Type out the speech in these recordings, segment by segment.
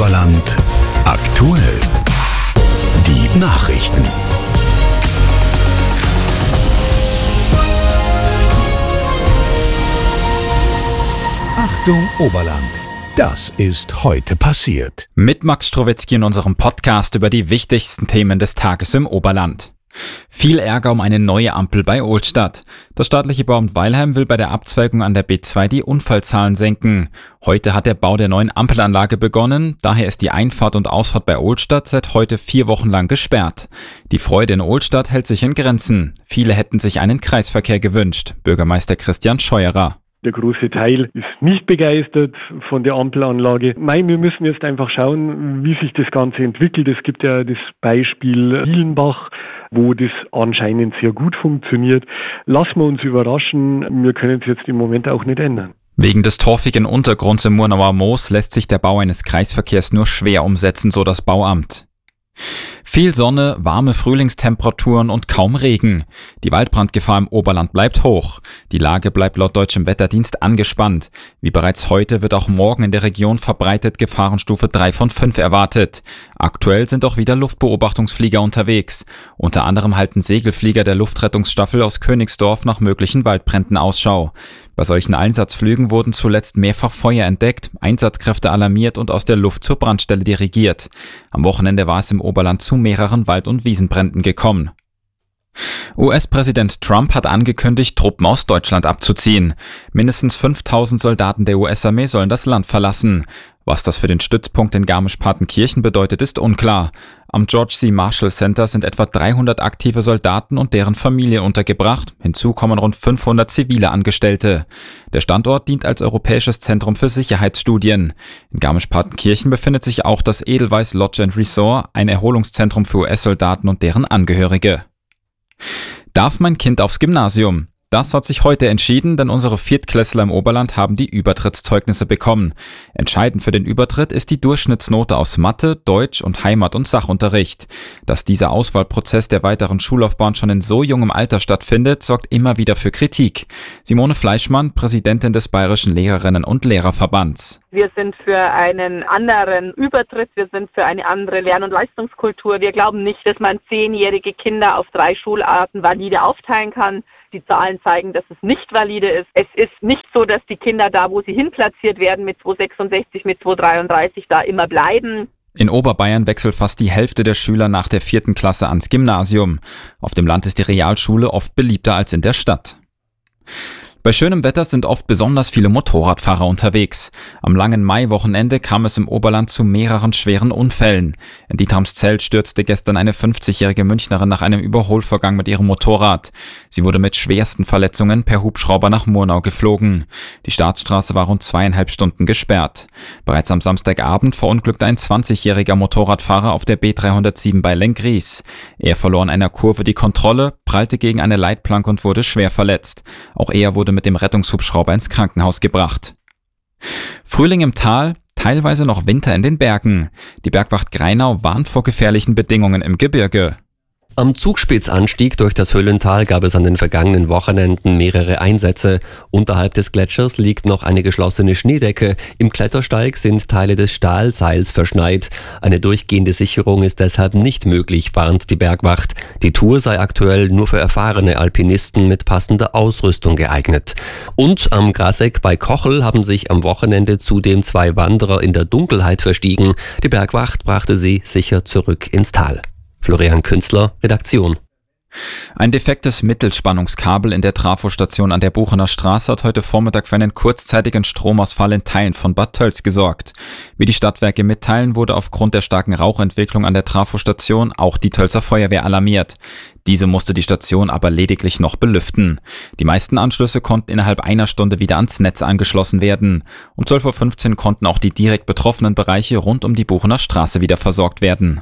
Oberland aktuell. Die Nachrichten. Achtung Oberland. Das ist heute passiert. Mit Max Strowetzky in unserem Podcast über die wichtigsten Themen des Tages im Oberland. Viel Ärger um eine neue Ampel bei Ohlstadt. Das staatliche Bauamt Weilheim will bei der Abzweigung an der B2 die Unfallzahlen senken. Heute hat der Bau der neuen Ampelanlage begonnen, daher ist die Einfahrt und Ausfahrt bei Ohlstadt seit heute 4 Wochen lang gesperrt. Die Freude in Ohlstadt hält sich in Grenzen. Viele hätten sich einen Kreisverkehr gewünscht. Bürgermeister Christian Scheuerer. Der große Teil ist nicht begeistert von der Ampelanlage. Wir müssen jetzt einfach schauen, wie sich das Ganze entwickelt. Es gibt ja das Beispiel Hielenbach, wo das anscheinend sehr gut funktioniert. Lassen wir uns überraschen. Wir können es jetzt im Moment auch nicht ändern. Wegen des torfigen Untergrunds im Murnauer Moos lässt sich der Bau eines Kreisverkehrs nur schwer umsetzen, so das Bauamt. Viel Sonne, warme Frühlingstemperaturen und kaum Regen. Die Waldbrandgefahr im Oberland bleibt hoch. Die Lage bleibt laut Deutschem Wetterdienst angespannt. Wie bereits heute wird auch morgen in der Region verbreitet Gefahrenstufe 3 von 5 erwartet. Aktuell sind auch wieder Luftbeobachtungsflieger unterwegs. Unter anderem halten Segelflieger der Luftrettungsstaffel aus Königsdorf nach möglichen Waldbränden Ausschau. Bei solchen Einsatzflügen wurden zuletzt mehrfach Feuer entdeckt, Einsatzkräfte alarmiert und aus der Luft zur Brandstelle dirigiert. Am Wochenende war es im Oberland zu mehreren Wald- und Wiesenbränden gekommen. US-Präsident Trump hat angekündigt, Truppen aus Deutschland abzuziehen. Mindestens 5.000 Soldaten der US-Armee sollen das Land verlassen. Was das für den Stützpunkt in Garmisch-Partenkirchen bedeutet, ist unklar. Am George C. Marshall Center sind etwa 300 aktive Soldaten und deren Familien untergebracht. Hinzu kommen rund 500 zivile Angestellte. Der Standort dient als europäisches Zentrum für Sicherheitsstudien. In Garmisch-Partenkirchen befindet sich auch das Edelweiss Lodge & Resort, ein Erholungszentrum für US-Soldaten und deren Angehörige. Darf mein Kind aufs Gymnasium? Das hat sich heute entschieden, denn unsere Viertklässler im Oberland haben die Übertrittszeugnisse bekommen. Entscheidend für den Übertritt ist die Durchschnittsnote aus Mathe, Deutsch und Heimat- und Sachunterricht. Dass dieser Auswahlprozess der weiteren Schullaufbahn schon in so jungem Alter stattfindet, sorgt immer wieder für Kritik. Simone Fleischmann, Präsidentin des Bayerischen Lehrerinnen- und Lehrerverbands. Wir sind für einen anderen Übertritt, wir sind für eine andere Lern- und Leistungskultur. Wir glauben nicht, dass man 10-jährige Kinder auf 3 Schularten valide aufteilen kann. Die Zahlen zeigen, dass es nicht valide ist. Es ist nicht so, dass die Kinder da, wo sie hinplatziert werden, mit 266, mit 233 da immer bleiben. In Oberbayern wechselt fast die Hälfte der Schüler nach der 4. Klasse ans Gymnasium. Auf dem Land ist die Realschule oft beliebter als in der Stadt. Bei schönem Wetter sind oft besonders viele Motorradfahrer unterwegs. Am langen Maiwochenende kam es im Oberland zu mehreren schweren Unfällen. In Dietramszell stürzte gestern eine 50-jährige Münchnerin nach einem Überholvorgang mit ihrem Motorrad. Sie wurde mit schwersten Verletzungen per Hubschrauber nach Murnau geflogen. Die Staatsstraße war rund 2,5 Stunden gesperrt. Bereits am Samstagabend verunglückte ein 20-jähriger Motorradfahrer auf der B307 bei Lenggries. Er verlor in einer Kurve die Kontrolle, prallte gegen eine Leitplanke und wurde schwer verletzt. Auch er wurde mit dem Rettungshubschrauber ins Krankenhaus gebracht. Frühling im Tal, teilweise noch Winter in den Bergen. Die Bergwacht Greinau warnt vor gefährlichen Bedingungen im Gebirge. Am Zugspitzanstieg durch das Höllental gab es an den vergangenen Wochenenden mehrere Einsätze. Unterhalb des Gletschers liegt noch eine geschlossene Schneedecke. Im Klettersteig sind Teile des Stahlseils verschneit. Eine durchgehende Sicherung ist deshalb nicht möglich, warnt die Bergwacht. Die Tour sei aktuell nur für erfahrene Alpinisten mit passender Ausrüstung geeignet. Und am Grasegg bei Kochel haben sich am Wochenende zudem 2 Wanderer in der Dunkelheit verstiegen. Die Bergwacht brachte sie sicher zurück ins Tal. Florian Künstler, Redaktion. Ein defektes Mittelspannungskabel in der Trafostation an der Buchener Straße hat heute Vormittag für einen kurzzeitigen Stromausfall in Teilen von Bad Tölz gesorgt. Wie die Stadtwerke mitteilen, wurde aufgrund der starken Rauchentwicklung an der Trafostation auch die Tölzer Feuerwehr alarmiert. Diese musste die Station aber lediglich noch belüften. Die meisten Anschlüsse konnten innerhalb einer Stunde wieder ans Netz angeschlossen werden. Um 12:15 Uhr konnten auch die direkt betroffenen Bereiche rund um die Buchener Straße wieder versorgt werden.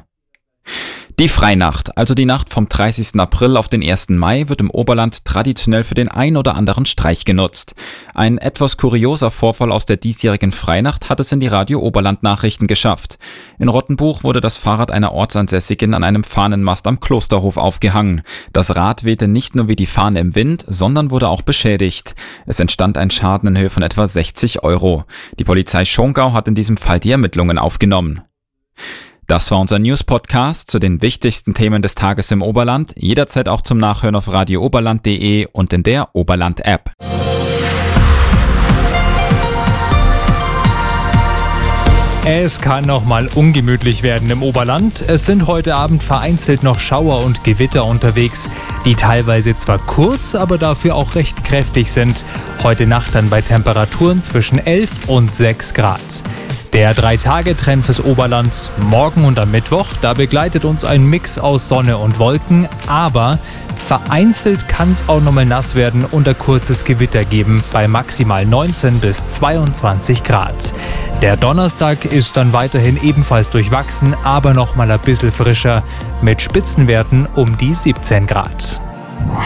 Die Freinacht, also die Nacht vom 30. April auf den 1. Mai, wird im Oberland traditionell für den ein oder anderen Streich genutzt. Ein etwas kurioser Vorfall aus der diesjährigen Freinacht hat es in die Radio Oberland Nachrichten geschafft. In Rottenbuch wurde das Fahrrad einer Ortsansässigen an einem Fahnenmast am Klosterhof aufgehangen. Das Rad wehte nicht nur wie die Fahne im Wind, sondern wurde auch beschädigt. Es entstand ein Schaden in Höhe von etwa 60 €. Die Polizei Schongau hat in diesem Fall die Ermittlungen aufgenommen. Das war unser News-Podcast zu den wichtigsten Themen des Tages im Oberland. Jederzeit auch zum Nachhören auf radiooberland.de und in der Oberland-App. Es kann noch mal ungemütlich werden im Oberland. Es sind heute Abend vereinzelt noch Schauer und Gewitter unterwegs, die teilweise zwar kurz, aber dafür auch recht kräftig sind. Heute Nacht dann bei Temperaturen zwischen 11 und 6 Grad. Der 3-Tage-Trend fürs Oberland morgen und am Mittwoch, da begleitet uns ein Mix aus Sonne und Wolken, aber vereinzelt kann es auch nochmal nass werden und ein kurzes Gewitter geben bei maximal 19 bis 22 Grad. Der Donnerstag ist dann weiterhin ebenfalls durchwachsen, aber nochmal ein bisschen frischer mit Spitzenwerten um die 17 Grad.